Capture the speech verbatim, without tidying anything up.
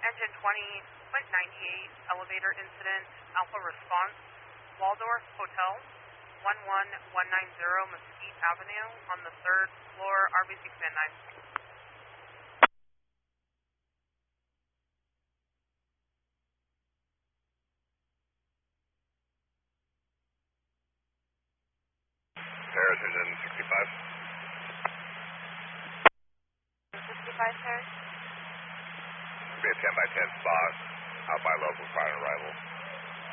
Engine twenty, flight ninety-eight, elevator incident, Alpha response, Waldorf Hotel, one one one nine zero Mesquite Avenue on the third floor, R B C Command nine. Paris Engine sixty-five. sixty-five, Paris. Be a ten by ten spot, out by local prior arrival.